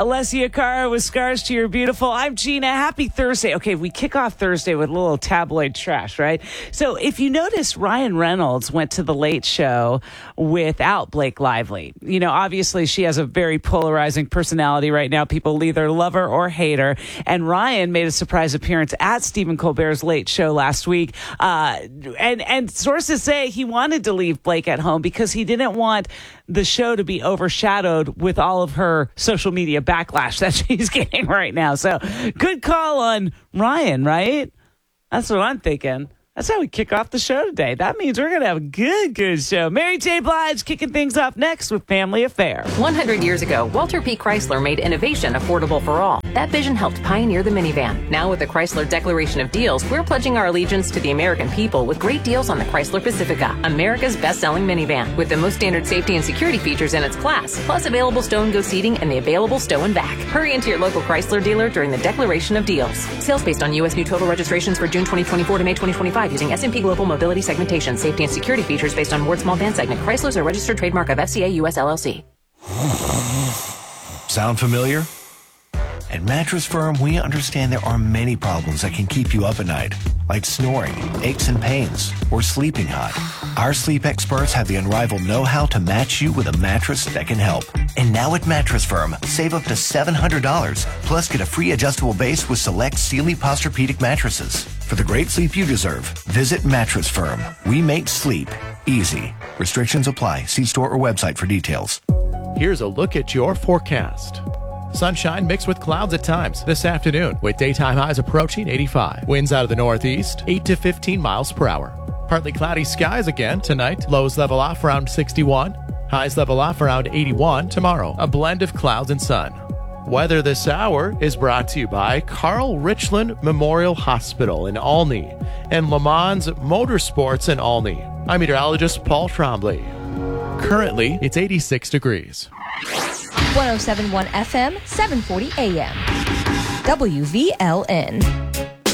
Alessia Cara with Scars to Your Beautiful. I'm Gina. Happy Thursday. Okay, we kick off Thursday with a little tabloid trash, right? So if you notice, Ryan Reynolds went to the Late Show without Blake Lively. You know, obviously she has a very polarizing personality right now. People either love her or hate her. And Ryan made a surprise appearance at Stephen Colbert's Late Show last week. And sources say he wanted to leave Blake at home because he didn't want the show to be overshadowed with all of her social media backlash that she's getting right now. So good call on Ryan, right? That's what I'm thinking. That's how we kick off the show today. That means we're going to have a good show. Mary J. Blige kicking things off next with Family Affair. 100 years ago, Walter P. Chrysler made innovation affordable for all. That vision helped pioneer the minivan. Now with the Chrysler Declaration of Deals, we're pledging our allegiance to the American people with great deals on the Chrysler Pacifica, America's best-selling minivan, with the most standard safety and security features in its class, plus available stow and go seating and the available stow and back. Hurry into your local Chrysler dealer during the Declaration of Deals. Sales based on U.S. new total registrations for June 2024 to May 2025 using S&P Global Mobility segmentation. Safety and security features based on Ward Small Van segment. Chrysler's a registered trademark of FCA US LLC. Sound familiar? At Mattress Firm, we understand there are many problems that can keep you up at night, like snoring, aches and pains, or sleeping hot. Our sleep experts have the unrivaled know-how to match you with a mattress that can help. And now at Mattress Firm, save up to $700, plus get a free adjustable base with select Sealy Posturepedic mattresses. For the great sleep you deserve, visit Mattress Firm. We make sleep easy. Restrictions apply. See store or website for details. Here's a look at your forecast. Sunshine mixed with clouds at times this afternoon, with daytime highs approaching 85. Winds out of the northeast, 8 to 15 miles per hour. Partly cloudy skies again tonight. Lows level off around 61. Highs level off around 81 tomorrow. A blend of clouds and sun. Weather this hour is brought to you by Carl Richland Memorial Hospital in Olney and Le Mans Motorsports in Olney. I'm meteorologist Paul Trombley. Currently, it's 86 degrees. 107.1 FM, 740 AM. WVLN.